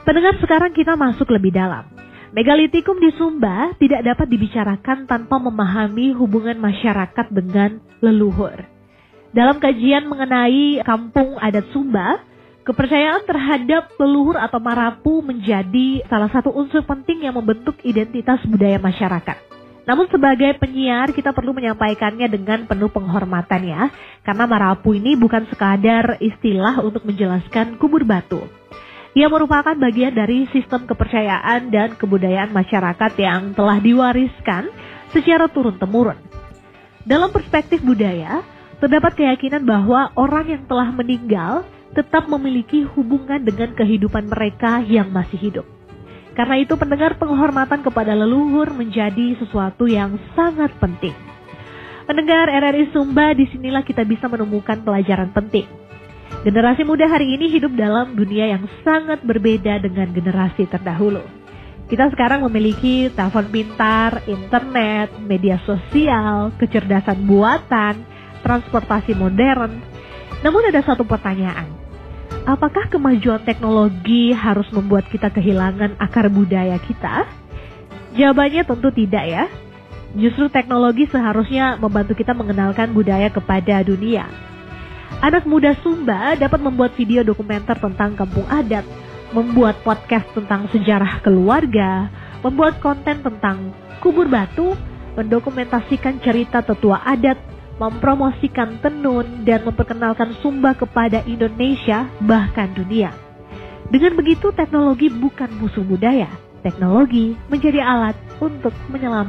Pendengar, sekarang kita masuk lebih dalam. Megalitikum di Sumba tidak dapat dibicarakan tanpa memahami hubungan masyarakat dengan leluhur. Dalam kajian mengenai kampung adat Sumba, kepercayaan terhadap leluhur atau marapu menjadi salah satu unsur penting yang membentuk identitas budaya masyarakat. Namun sebagai penyiar kita perlu menyampaikannya dengan penuh penghormatan ya, karena marapu ini bukan sekadar istilah untuk menjelaskan kubur batu. Ia merupakan bagian dari sistem kepercayaan dan kebudayaan masyarakat yang telah diwariskan secara turun-temurun. Dalam perspektif budaya, terdapat keyakinan bahwa orang yang telah meninggal tetap memiliki hubungan dengan kehidupan mereka yang masih hidup. Karena itu pendengar, penghormatan kepada leluhur menjadi sesuatu yang sangat penting. Pendengar RRI Sumba, disinilah kita bisa menemukan pelajaran penting. Generasi muda hari ini hidup dalam dunia yang sangat berbeda dengan generasi terdahulu. Kita sekarang memiliki telepon pintar, internet, media sosial, kecerdasan buatan, transportasi modern. Namun ada satu pertanyaan. Apakah kemajuan teknologi harus membuat kita kehilangan akar budaya kita? Jawabannya tentu tidak ya. Justru teknologi seharusnya membantu kita mengenalkan budaya kepada dunia. Anak muda Sumba dapat membuat video dokumenter tentang kampung adat, membuat podcast tentang sejarah keluarga, membuat konten tentang kubur batu, mendokumentasikan cerita tetua adat, mempromosikan tenun, dan memperkenalkan Sumba kepada Indonesia, bahkan dunia. Dengan begitu, teknologi bukan musuh budaya. Teknologi menjadi alat untuk menyelamatkan